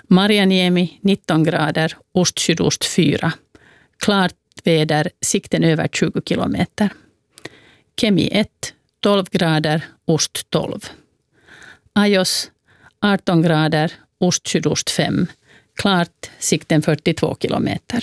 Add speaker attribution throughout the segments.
Speaker 1: Marjaniemi 19 grader, ost-sydost 4. Klart väder, sikten över 20 kilometer. Kemi 1, 12 grader, ost 12. Ajos 18 grader, ost-sydost 5. Klart, sikten 42 kilometer.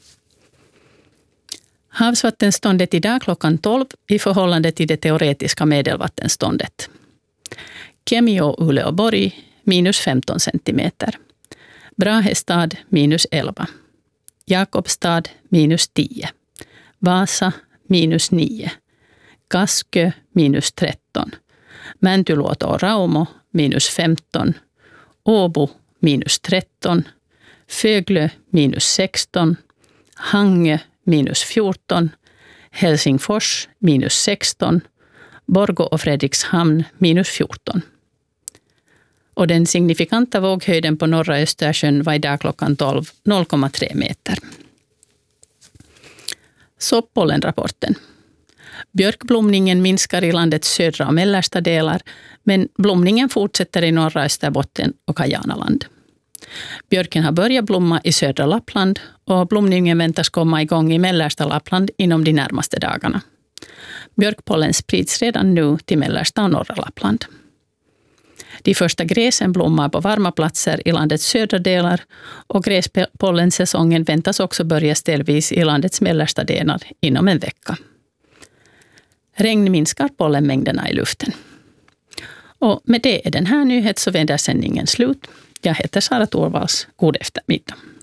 Speaker 1: Havsvattenståndet idag klockan 12 i förhållande till det teoretiska medelvattenståndet. Kemi och Uleåborg minus 15 centimeter. Brahestad minus 11. Jakobstad minus 10. Vasa minus 9. Kaskö minus 13. Mäntyluoto och Raumo minus 15. Åbo minus 13. Föglö minus 16. Hangö minus 14. Helsingfors minus 16. Borgå och Fredrikshamn minus 14. Och den signifikanta våghöjden på norra Östersjön var idag klockan 12 0,3 meter. Så pollenrapporten. Björkblomningen minskar i landets södra och mellersta delar, men blomningen fortsätter i norra Österbotten och Kajanaland. Björken har börjat blomma i södra Lappland och blomningen väntas komma igång i mellersta Lappland inom de närmaste dagarna. Björkpollen sprids redan nu till mellersta och norra Lappland. De första gräsen blommar på varma platser i landets södra delar och gräspollensäsongen väntas också börja ställvis i landets mellersta delar inom en vecka. Regn minskar pollenmängderna i luften. Och med det är den här nyhets- och vädersändningen slut. Jag heter Sara Torvalds. God eftermiddag.